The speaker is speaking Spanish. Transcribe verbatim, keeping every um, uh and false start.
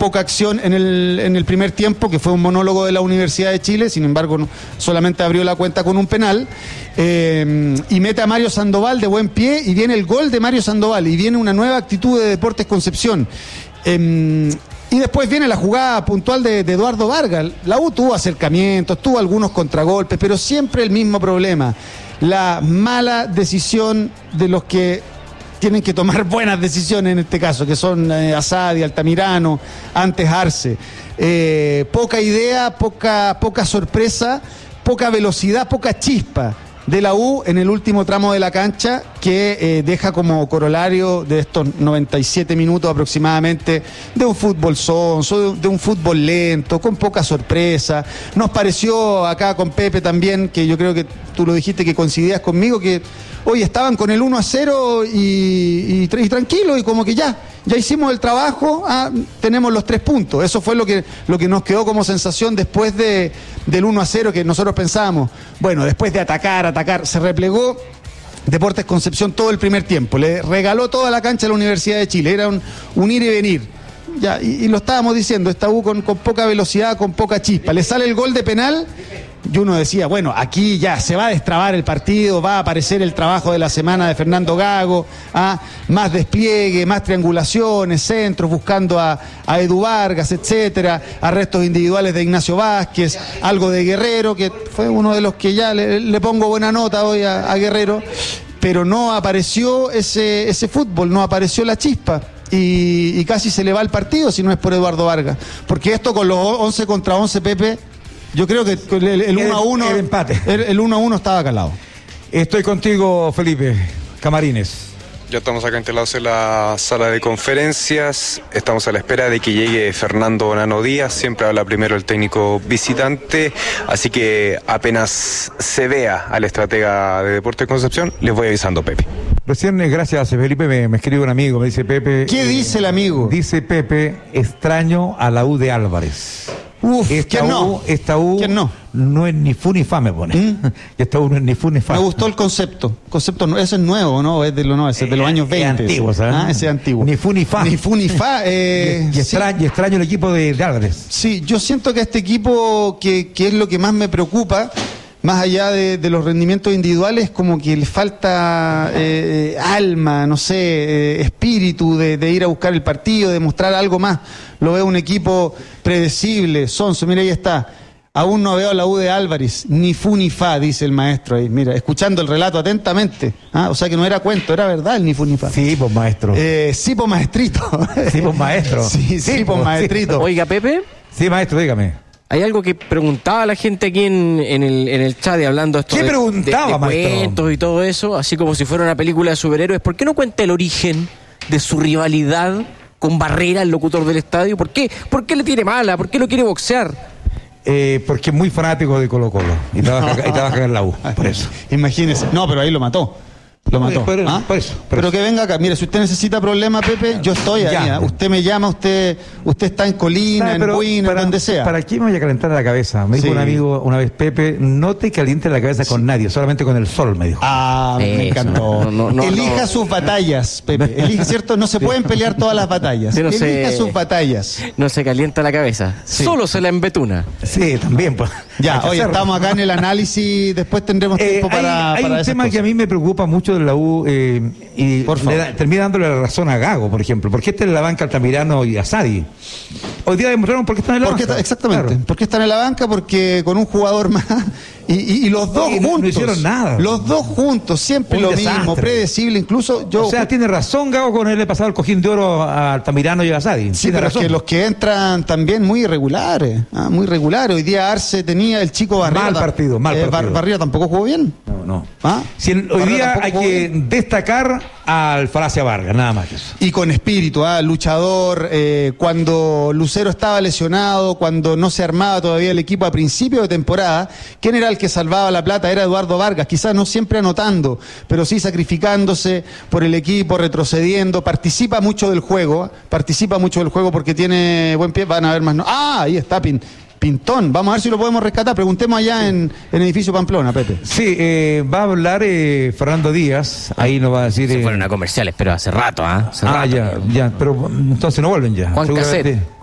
poca acción en el, en el primer tiempo, que fue un monólogo de la Universidad de Chile, sin embargo no, solamente abrió la cuenta con un penal, eh, y mete a Mario Sandoval de buen pie, y viene el gol de Mario Sandoval, y viene una nueva actitud de Deportes Concepción. Eh, y después viene la jugada puntual de, de Eduardo Vargas. La U tuvo acercamientos, tuvo algunos contragolpes, pero siempre el mismo problema, la mala decisión de los que tienen que tomar buenas decisiones en este caso, que son eh, Asadi, Altamirano, antes Arce. Eh, poca idea, poca, poca sorpresa, poca velocidad, poca chispa de la U en el último tramo de la cancha, que eh, deja como corolario de estos noventa y siete minutos aproximadamente de un fútbol sonso, de, de un fútbol lento, con poca sorpresa. Nos pareció acá con Pepe también, que yo creo que tú lo dijiste, que coincidías conmigo, que hoy estaban con el uno a cero y, y, y tranquilo, y como que ya, ya hicimos el trabajo, ah, tenemos los tres puntos. Eso fue lo que, lo que nos quedó como sensación después de, del uno a cero, que nosotros pensábamos, bueno, después de atacar, atacar, se replegó Deportes Concepción todo el primer tiempo, le regaló toda la cancha a la Universidad de Chile, era un, un ir y venir. Ya, y, y lo estábamos diciendo, esta U con, con poca velocidad, con poca chispa. Le sale el gol de penal y uno decía, bueno, aquí ya se va a destrabar el partido, va a aparecer el trabajo de la semana de Fernando Gago, ¿ah? Más despliegue, más triangulaciones, centros, buscando a, a Edu Vargas, etcétera, arrestos individuales de Ignacio Vázquez, algo de Guerrero, que fue uno de los que ya le, le pongo buena nota hoy a, a Guerrero, pero no apareció ese, ese fútbol, no apareció la chispa. Y, y casi se le va el partido si no es por Eduardo Vargas. Porque esto con los once contra once, Pepe, yo creo que el, el uno a uno, el empate. El, el uno a uno estaba calado. Estoy contigo, Felipe. Camarines. Ya estamos acá instalados en la sala de conferencias, estamos a la espera de que llegue Fernando Nano Díaz, siempre habla primero el técnico visitante, así que apenas se vea al estratega de Deportes Concepción, les voy avisando, Pepe. Recién, gracias Felipe, me, me escribe un amigo, me dice Pepe... ¿Qué eh, dice el amigo? Dice Pepe, extraño a la U de Álvarez. Uf, esta ¿quién U, no? Esta U ¿Quién no? No es ni fu ni fa, me pone. ¿Mm? Esta U no es ni fu ni fa. Me gustó el concepto. Concepto, ese es nuevo, ¿no? Es de, lo, no, ese es de los años veinte. Es antiguo, ¿sabes? Ah, ese es antiguo. Ni fu ni fa. Ni fu ni fa. Eh, y, y, extraño, sí. y extraño el equipo de, de Álvarez. Sí, yo siento que este equipo, que, que es lo que más me preocupa, más allá de, de los rendimientos individuales, como que le falta eh, alma, no sé, eh, espíritu de, de ir a buscar el partido, de mostrar algo más. Lo veo un equipo predecible, sonso, mira ahí está. Aún no veo a la U de Álvarez, ni fu ni fa, dice el maestro ahí, mira, escuchando el relato atentamente. ¿Ah? O sea que no era cuento, era verdad el ni fu ni fa. Sí, pues maestro. Eh, sí, pues maestrito. Sí, pues maestro. Sí, sí, sí pues maestrito. Sí. Oiga, Pepe. Sí, maestro, dígame. Hay algo que preguntaba la gente aquí en, en, el, en el chat, hablando esto ¿Qué de, preguntaba, de, de cuentos y todo eso, así como si fuera una película de superhéroes. ¿Por qué no cuenta el origen de su rivalidad con Barrera, el locutor del estadio? ¿Por qué? ¿Por qué le tiene mala? ¿Por qué lo quiere boxear? Eh, porque es muy fanático de Colo Colo y trabaja, y trabaja en la U, por eso. Imagínese. No, pero ahí lo mató. Lo mató. Por, ¿Ah? por eso, por Pero eso. que venga acá. Mire, si usted necesita problema, Pepe, yo estoy ahí. ¿eh? Usted me llama, usted usted está en Colina, ¿Sabe? en Pero Buin, para, donde sea. ¿Para qué me voy a calentar la cabeza? Me dijo Sí. un amigo una vez, Pepe, no te calientes la cabeza con nadie, solamente con el sol, me dijo. Ah, me Eso, encantó. no, no, no, Elija no. sus batallas, Pepe. Elija, ¿cierto? No se pueden pelear todas las batallas. Sí, no Elija sé. sus batallas. No se calienta la cabeza, Sí. solo se la embetuna. Sí, también, pues. Ya, Hay que hoy hacerlo. estamos acá en el análisis, después tendremos Eh, tiempo hay para, hay para un esas tema cosas. que a mí me preocupa mucho de la U eh, y Por favor. le da- termina dándole la razón a Gago, por ejemplo. ¿Por qué está en la banca Altamirano y Asadi? Hoy día demostraron por qué están en la ¿Por qué banca. está- exactamente. Claro. ¿Por qué están en la banca? Porque con un jugador más. Y, y, y los dos Oye, no- no juntos. hicieron nada. Los dos juntos, siempre Un lo desastre. mismo, predecible. Incluso yo. O sea, tiene razón Gago con él pasado el cojín de oro a Altamirano y a Asadi. Sí, Tiene pero es razón. que los que entran también muy irregulares, ah, muy irregulares. Hoy día Arce tenía el chico Barriera. Mal partido, mal eh, Bar- partido. Barriera tampoco jugó bien. No, no. ¿Ah? Si en- hoy Barriera día tampoco hay jugó que bien. destacar al Falacia Vargas, nada más que eso. Y con espíritu, ah, luchador. Eh, cuando Lucero estaba lesionado, cuando no se armaba todavía el equipo a principio de temporada, ¿quién era el que salvaba la plata? Era Eduardo Vargas, quizás no siempre anotando, pero sí sacrificándose por el equipo, retrocediendo, participa mucho del juego, participa mucho del juego porque tiene buen pie, van a ver más. No. Ah, ahí está Pin, Pintón, vamos a ver si lo podemos rescatar, preguntemos allá en, en Edificio Pamplona, Pepe. Sí, eh, va a hablar eh, Fernando Díaz, ahí nos va a decir... Se eh, fueron a comerciales, pero hace rato, ¿ah? Hace ah, rato. ya, ya, pero entonces no vuelven ya. Juan seguramente. Cassette.